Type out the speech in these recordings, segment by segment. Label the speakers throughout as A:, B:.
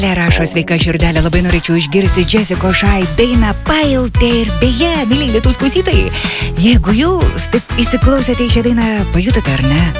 A: Rašo, sveika širdelė, labai norėčiau išgirsti Jessica Shy dainą Pailtė ir beje, mėlyje Lietuvos klausytojai, jeigu jūs taip įsiklausėte į šią dainą, pajutote ar ne?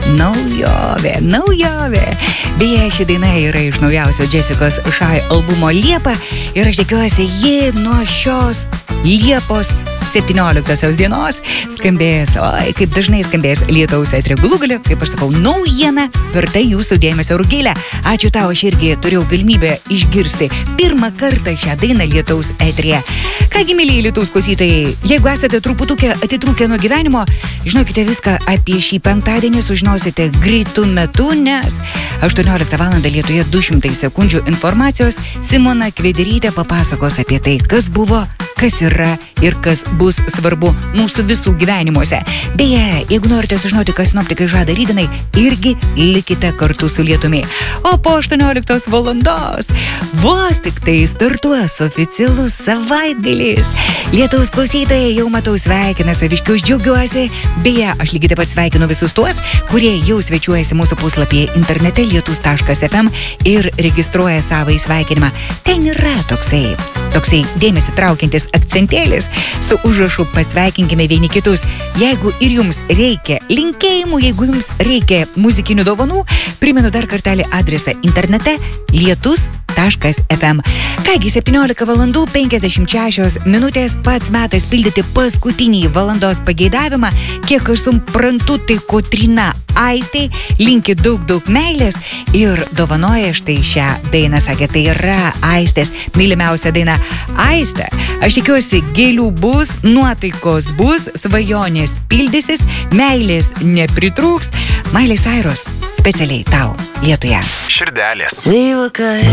A: Naujovė. Beje, ši daina yra iš naujausio Jessica Shy albumo Liepa ir aš tikiuosi, ji nuo šios Liepos 17 dienos skambės, kaip dažnai skambės Lietaus eterio gulugulio, kaip aš sakau, naujiena verta jūsų dėmesio. Rugilė, ačiū tau, aš irgi turėjau galimybę išgirsti pirmą kartą šią dainą Lietaus eteryje. Kągi, mėlyje Lietaus klausytojai, jeigu esate truputukę atitrūkę nuo gyvenimo, žinokite viską apie šį penktadienį sužinosite greitų metu, nes 18 val. Lietuje 200 sekundžių informacijos Simona Kvederytė papasakos apie tai, kas buvo, kas yra ir kas bus svarbu mūsų visų gyvenimuose. Beje, jeigu norite sužinoti, kas sinoptikai žada rytdienai, irgi likite kartu su Lietumi. O po 18 valandos vos tik tai startuos oficialus savaitgalis. Lietaus klausytojai jau matau sveikina saviškius, džiaugiuosi. Beje, aš lygiai taip pat sveikinu visus tuos, kurie jau svečiuojasi mūsų puslapyje internete lietus.fm ir registruoja savą sveikinimą. Ten yra toksai dėmesį traukiantis akcentėlis su užrašu pasveikinkime vieni kitus. Jeigu ir jums reikia linkėjimų, jeigu jums reikia muzikinių dovanų, primenu dar kartelį adresą internete lietus.fm. Kągi, 17 valandų 56 minutės, pats metas pildyti paskutinį valandos pageidavimą. Kiek aš suprantu, tai Kotryna Aistė linki daug meilės ir dovanoja štai šią dainą. Sakė, tai yra Aistės mylimiausia daina. Aistė, aš tikiuosi, gėlių bus, nuotaikos bus, svajonės pildysis, meilės nepritrūks. Miley Cyrus specialiai tau Lietuje.
B: Širdelės.